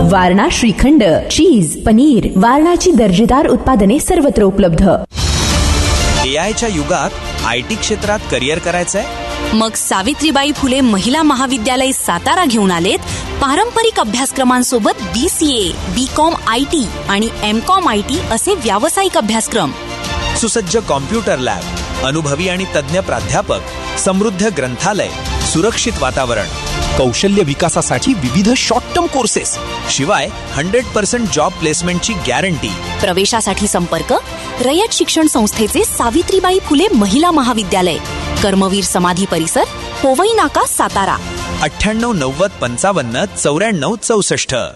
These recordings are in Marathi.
वारणा श्रीखंड, चीज, पनीर, वारणाची दर्जेदार उत्पादने सर्वत्र उपलब्ध. एआयच्या युगात आयटी क्षेत्रात करिअर करायचंय? मग सावित्रीबाई फुले महिला महाविद्यालय सातारा घेऊन आलेत पारंपरिक अभ्यासक्रमांसोबत BCA, BCom IT आणि MCom IT असे व्यावसायिक अभ्यासक्रम. सुसज्ज कॉम्प्युटर लॅब, अनुभवी आणि तज्ञ प्राध्यापक, समृद्ध ग्रंथालय, सुरक्षित वातावरण, कौशल्य विकासासाठी विविध शॉर्ट टर्म कोर्सेस, शिवाय 100% जॉब प्लेसमेंटची गॅरंटी. प्रवेशासाठी संपर्क रयत शिक्षण संस्थेचे सावित्रीबाई फुले महिला महाविद्यालय, कर्मवीर समाधी परिसर, पोवई नाका, सातारा. 98 90 55 94 64.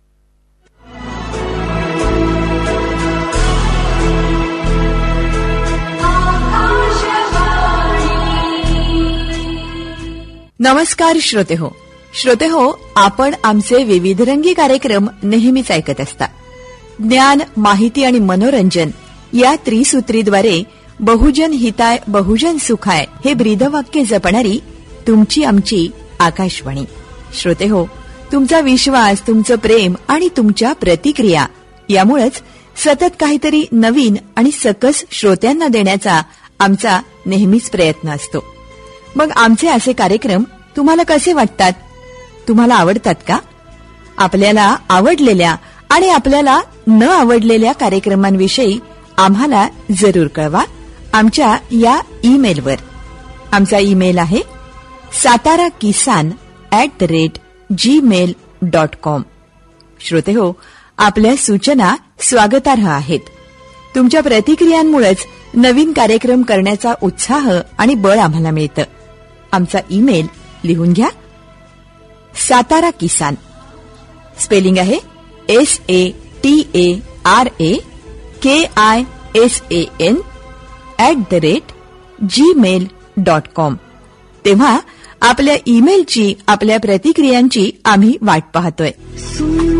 नमस्कार श्रोते हो, आपण आमचे विविधरंगी कार्यक्रम नेहमीच ऐकत असता. ज्ञान, माहिती आणि मनोरंजन या त्रिसूत्रीद्वारे बहुजन हिताय बहुजन सुखाय हे ब्रीदवाक्य जपणारी तुमची आमची आकाशवाणी. श्रोते हो, तुमचा विश्वास, तुमचं प्रेम आणि तुमच्या प्रतिक्रिया यामुळेच सतत काहीतरी नवीन आणि सकस श्रोत्यांना देण्याचा आमचा नेहमीच प्रयत्न असतो. मग आमचे असे कार्यक्रम तुम्हाला कसे वाटतात? तुम्हाला आवडतात का? आपल्याला आवडलेल्या आणि आपल्याला न आवडलेल्या कार्यक्रमांविषयी आम्हाला जरूर कळवा आमच्या या ईमेलवर. आमचा ईमेल आहे satarakisan@gmail.com. श्रोते हो, आपल्या सूचना स्वागतार्ह आहेत. तुमच्या प्रतिक्रियांमुळेच नवीन कार्यक्रम करण्याचा उत्साह आणि बळ आम्हाला मिळतं. आमचा ईमेल लिहून घ्या. सातारा किसान, स्पेलिंग आहे SATARAKISAN@gmail.com. तेव्हा आपल्या ईमेलची, आपल्या प्रतिक्रियांची आम्ही वाट पाहतोय.